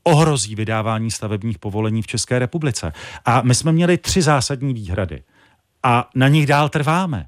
ohrozí vydávání stavebních povolení v České republice. A my jsme měli 3 zásadní výhrady. A na nich dál trváme.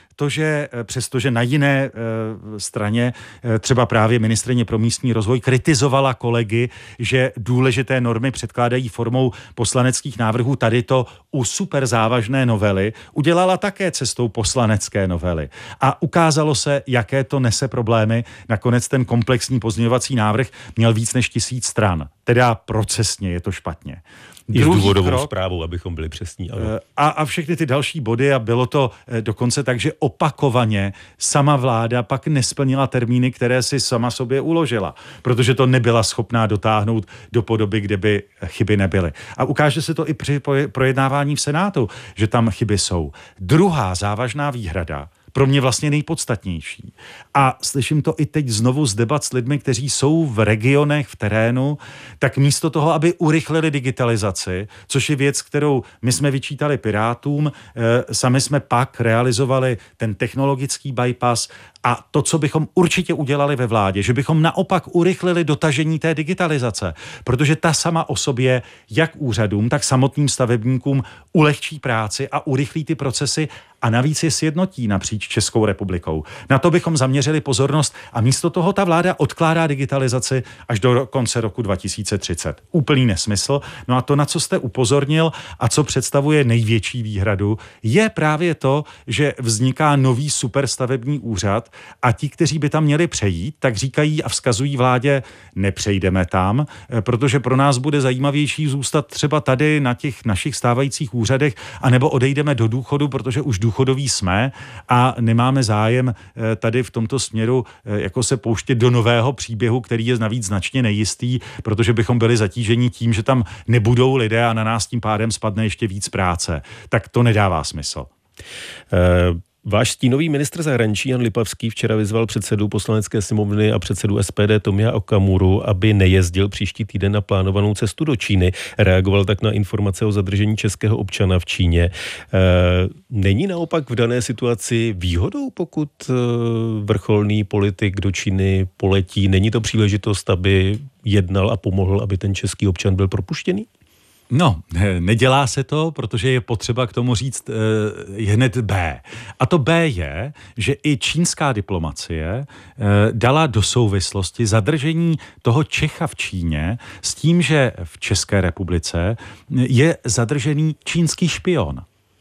Přestože na jiné straně třeba právě ministryně pro místní rozvoj kritizovala kolegy, že důležité normy předkládají formou poslaneckých návrhů, tady to u super závažné novely udělala také cestou poslanecké novely. A ukázalo se, jaké to nese problémy. Nakonec ten komplexní pozměňovací návrh měl víc než 1000 stran. Teda procesně je to špatně. I s důvodovou zprávou, abychom byli přesní. A všechny ty další body, a bylo to dokonce tak, že opakovaně sama vláda pak nesplnila termíny, které si sama sobě uložila, protože to nebyla schopná dotáhnout do podoby, kde by chyby nebyly. A ukáže se to i při projednávání v Senátu, že tam chyby jsou. Druhá závažná výhrada, pro mě vlastně nejpodstatnější. A slyším to i teď znovu z debat s lidmi, kteří jsou v regionech, v terénu, tak místo toho, aby urychlili digitalizaci, což je věc, kterou my jsme vyčítali Pirátům, sami jsme pak realizovali ten technologický bypass a to, co bychom určitě udělali ve vládě, že bychom naopak urychlili dotažení té digitalizace, protože ta sama o sobě jak úřadům, tak samotným stavebníkům ulehčí práci a urychlí ty procesy a navíc je sjednotí napříč Českou republikou. Na to bychom zaměřili pozornost a místo toho ta vláda odkládá digitalizaci až do konce roku 2030. Úplný nesmysl. No a to, na co jste upozornil a co představuje největší výhradu, je právě to, že vzniká nový superstavební úřad a ti, kteří by tam měli přejít, tak říkají a vzkazují vládě, nepřejdeme tam, protože pro nás bude zajímavější zůstat třeba tady na těch našich stávajících úřadech, anebo odejdeme do důchodu, protože už důchodoví jsme a nemáme zájem tady v tomto směru jako se pouštět do nového příběhu, který je navíc značně nejistý, protože bychom byli zatíženi tím, že tam nebudou lidé a na nás tím pádem spadne ještě víc práce. Tak to nedává smysl. Váš stínový ministr zahraničí Jan Lipavský včera vyzval předsedu Poslanecké sněmovny a předsedu SPD Tomia Okamuru, aby nejezdil příští týden na plánovanou cestu do Číny. Reagoval tak na informace o zadržení českého občana v Číně. Není naopak v dané situaci výhodou, pokud vrcholný politik do Číny poletí? Není to příležitost, aby jednal a pomohl, aby ten český občan byl propuštěný? No, nedělá se to, protože je potřeba k tomu říct hned B. A to B je, že i čínská diplomacie dala do souvislosti zadržení toho Čecha v Číně s tím, že v České republice je zadržený čínský špion.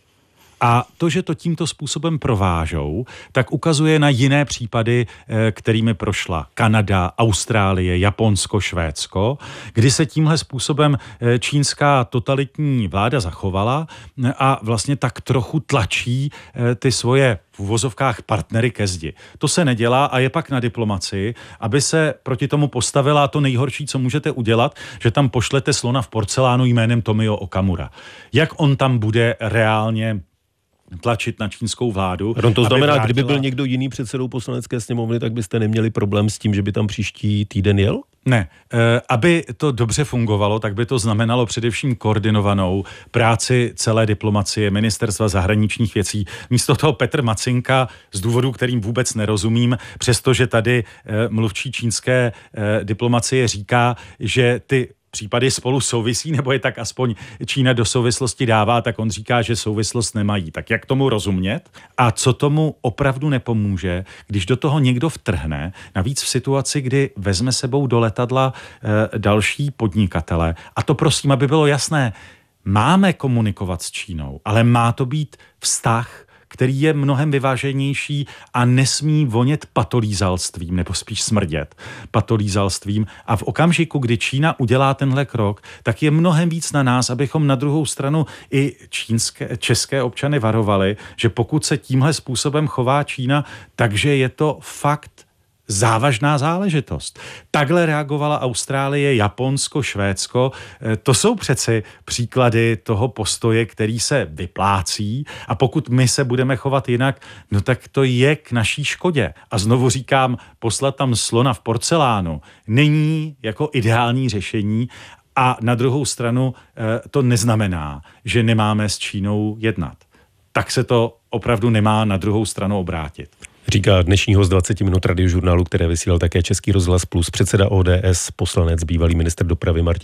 A to, že to tímto způsobem provážou, tak ukazuje na jiné případy, kterými prošla Kanada, Austrálie, Japonsko, Švédsko, kdy se tímhle způsobem čínská totalitní vláda zachovala a vlastně tak trochu tlačí ty svoje v uvozovkách partnery ke zdi. To se nedělá a je pak na diplomacii, aby se proti tomu postavila a to nejhorší, co můžete udělat, že tam pošlete slona v porcelánu jménem Tomio Okamura. Jak on tam bude reálně tlačit na čínskou vládu. To znamená, kdyby byl někdo jiný předsedou Poslanecké sněmovny, tak byste neměli problém s tím, že by tam příští týden jel? Ne. Aby to dobře fungovalo, tak by to znamenalo především koordinovanou práci celé diplomacie, ministerstva zahraničních věcí. Místo toho Petr Macinka, z důvodu, kterým vůbec nerozumím, přestože tady mluvčí čínské diplomacie říká, že ty případy spolu souvisí, nebo je tak aspoň Čína do souvislosti dává, tak on říká, že souvislost nemají. Tak jak tomu rozumět? A co tomu opravdu nepomůže, když do toho někdo vtrhne, navíc v situaci, kdy vezme sebou do letadla další podnikatele. A to prosím, aby bylo jasné, máme komunikovat s Čínou, ale má to být vztah, který je mnohem vyváženější a nesmí vonět patolízalstvím, nebo spíš smrdět patolízalstvím. A v okamžiku, kdy Čína udělá tenhle krok, tak je mnohem víc na nás, abychom na druhou stranu i české občany varovali, že pokud se tímhle způsobem chová Čína, takže je to fakt závažná záležitost. Takhle reagovala Austrálie, Japonsko, Švédsko. To jsou přeci příklady toho postoje, který se vyplácí a pokud my se budeme chovat jinak, no tak to je k naší škodě. A znovu říkám, poslat tam slona v porcelánu není jako ideální řešení a na druhou stranu to neznamená, že nemáme s Čínou jednat. Tak se to opravdu nemá na druhou stranu obrátit. Říká dnešní host 20 minut radiožurnálu, které vysílal také Český rozhlas Plus, předseda ODS, poslanec, bývalý ministr dopravy Martin